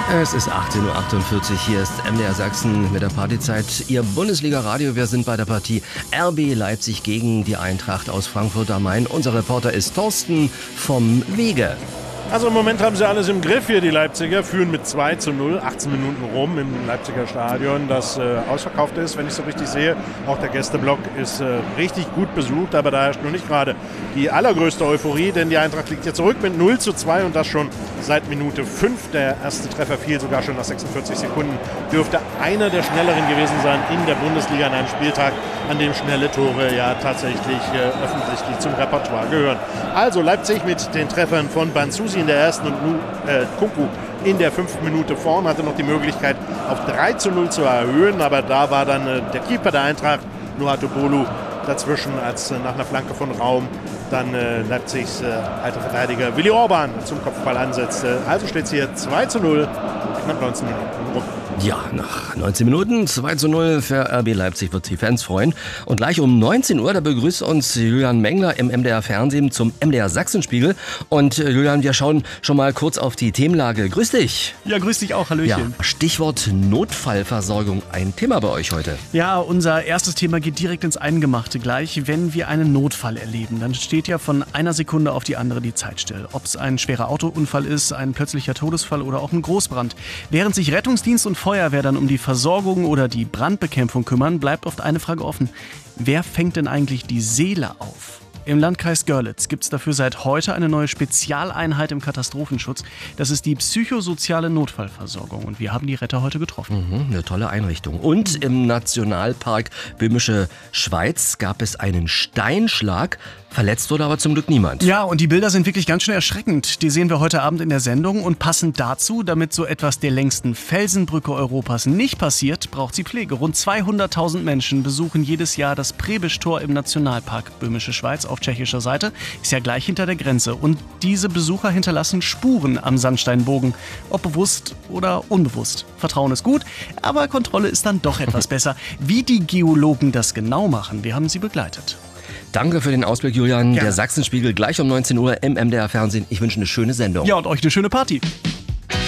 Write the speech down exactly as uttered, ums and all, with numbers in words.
Es ist achtzehn Uhr achtundvierzig, hier ist M D R Sachsen mit der Partyzeit. Ihr Bundesliga-Radio, wir sind bei der Partie R B Leipzig gegen die Eintracht aus Frankfurt am Main. Unser Reporter ist Thorsten vom Wege. Also im Moment haben sie alles im Griff hier, die Leipziger, führen mit zwei zu null, achtzehn Minuten rum im Leipziger Stadion, das äh, ausverkauft ist, wenn ich so richtig sehe. Auch der Gästeblock ist äh, richtig gut besucht, aber da herrscht noch nicht gerade die allergrößte Euphorie, denn die Eintracht liegt ja zurück mit null zu zwei und das schon seit Minute fünf. Der erste Treffer fiel sogar schon nach sechsundvierzig Sekunden. Dürfte einer der schnelleren gewesen sein in der Bundesliga an einem Spieltag, an dem schnelle Tore ja tatsächlich äh, offensichtlich zum Repertoire gehören. Also Leipzig mit den Treffern von Banzusi in der ersten und Nu, äh, Kunku in der fünften Minute vorn, hatte noch die Möglichkeit auf drei zu null zu erhöhen, aber da war dann äh, der Keeper der Eintracht, Nuatobolu, dazwischen, als äh, nach einer Flanke von Raum dann äh, Leipzigs äh, alter Verteidiger Willi Orban zum Kopfball ansetzte. Also steht es hier zwei zu null, knapp neunzehn Minuten rum. Ja, nach neunzehn Minuten, zwei zu null für R B Leipzig, wird die Fans freuen. Und gleich um neunzehn Uhr, da begrüßt uns Julian Mengler im M D R Fernsehen zum M D R Sachsenspiegel. Und äh, Julian, wir schauen schon mal kurz auf die Themenlage. Grüß dich. Ja, grüß dich auch, hallöchen. Ja, Stichwort Notfallversorgung, ein Thema bei euch heute. Ja, unser erstes Thema geht direkt ins Eingemachte gleich. Wenn wir einen Notfall erleben, dann steht ja von einer Sekunde auf die andere die Zeit still. Ob es ein schwerer Autounfall ist, ein plötzlicher Todesfall oder auch ein Großbrand. Während sich Rettungsdienst und Feuerwehr dann um die Versorgung oder die Brandbekämpfung kümmern, bleibt oft eine Frage offen. Wer fängt denn eigentlich die Seele auf? Im Landkreis Görlitz gibt es dafür seit heute eine neue Spezialeinheit im Katastrophenschutz. Das ist die psychosoziale Notfallversorgung und wir haben die Retter heute getroffen. Mhm, eine tolle Einrichtung. Und im Nationalpark Böhmische Schweiz gab es einen Steinschlag. Verletzt wurde aber zum Glück niemand. Ja, und die Bilder sind wirklich ganz schön erschreckend. Die sehen wir heute Abend in der Sendung. Und passend dazu, damit so etwas der längsten Felsenbrücke Europas nicht passiert, braucht sie Pflege. Rund zweihunderttausend Menschen besuchen jedes Jahr das Prebisch-Tor im Nationalpark Böhmische Schweiz auf tschechischer Seite. Ist ja gleich hinter der Grenze. Und diese Besucher hinterlassen Spuren am Sandsteinbogen. Ob bewusst oder unbewusst. Vertrauen ist gut, aber Kontrolle ist dann doch etwas besser. Wie die Geologen das genau machen, wir haben sie begleitet. Danke für den Ausblick, Julian. Gerne. Der Sachsenspiegel gleich um neunzehn Uhr im M D R Fernsehen. Ich wünsche eine schöne Sendung. Ja, und euch eine schöne Party.